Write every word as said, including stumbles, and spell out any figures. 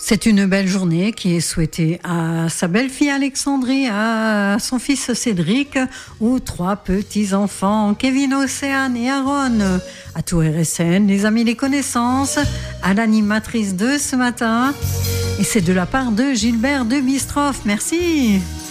C'est une belle journée qui est souhaitée à sa belle-fille Alexandrie, à son fils Cédric, aux trois petits-enfants, Kevin, Océane et Aaron, à tout R S N, les amis, les connaissances, à l'animatrice de ce matin. Et c'est de la part de Gilbert de Bistroff. Merci.